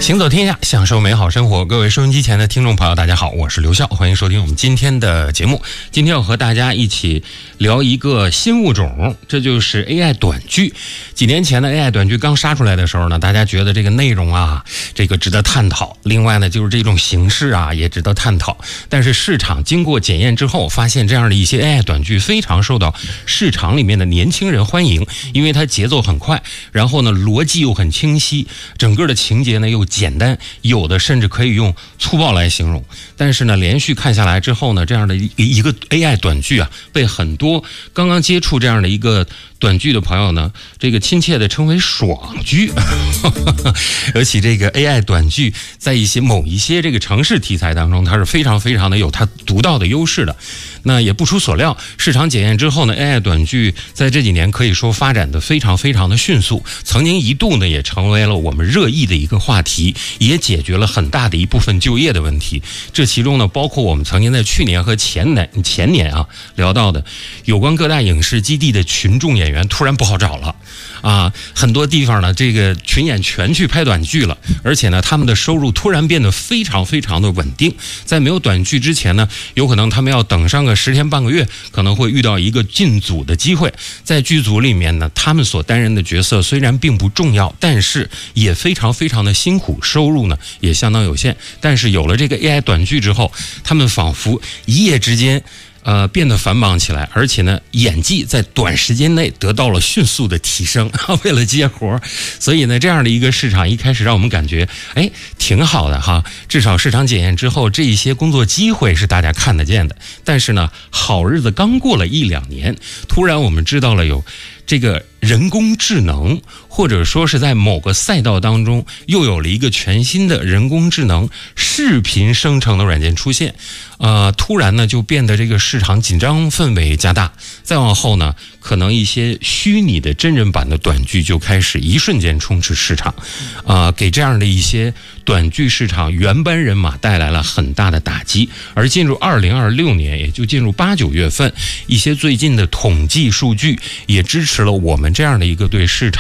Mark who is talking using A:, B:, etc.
A: 行走天下，享受美好生活。各位收音机前的听众朋友，大家好，我是刘笑，欢迎收听我们今天的节目。今天要和大家一起聊一个新物种，这就是 AI 短剧。几年前的 AI 短剧刚杀出来的时候呢，大家觉得这个内容啊，这个值得探讨。另外呢，就是这种形式啊，也值得探讨。但是市场经过检验之后，发现这样的一些 AI 短剧非常受到市场里面的年轻人欢迎，因为它节奏很快，然后呢，逻辑又很清晰，整个的情节呢又简单，有的甚至可以用粗暴来形容。但是呢，连续看下来之后呢，这样的一个 AI 短剧啊，被很多刚刚接触这样的一个短剧的朋友呢，这个亲切的称为爽剧。而且这个 AI 短剧在某一些这个城市题材当中，它是非常非常的有它独到的优势的。那也不出所料，市场检验之后呢， AI 短剧在这几年可以说发展的非常非常的迅速，曾经一度呢也成为了我们热议的一个话题，也解决了很大的一部分就业的问题。这其中呢，包括我们曾经在去年和前年啊聊到的有关各大影视基地的群众演员突然不好找了啊，很多地方呢这个群演全去拍短剧了，而且呢他们的收入突然变得非常非常的稳定。在没有短剧之前呢，有可能他们要等上个10天半个月，可能会遇到一个进组的机会。在剧组里面呢，他们所担任的角色虽然并不重要，但是也非常非常的辛苦，收入呢也相当有限。但是有了这个 AI 短剧之后，他们仿佛一夜之间变得繁忙起来，而且呢，演技在短时间内得到了迅速的提升。为了接活，所以呢，这样的一个市场一开始让我们感觉，挺好的哈。至少市场检验之后，这一些工作机会是大家看得见的。但是呢，好日子刚过了1-2年，突然我们知道了有这个人工智能，或者说是在某个赛道当中又有了一个全新的人工智能视频生成的软件出现，突然呢就变得这个市场紧张氛围加大。再往后呢，可能一些虚拟的真人版的短剧就开始一瞬间充斥市场，给这样的一些短剧市场原班人马带来了很大的打击。而进入2026年，也就进入8、9月份，一些最近的统计数据也支持了我们这样的一个对市场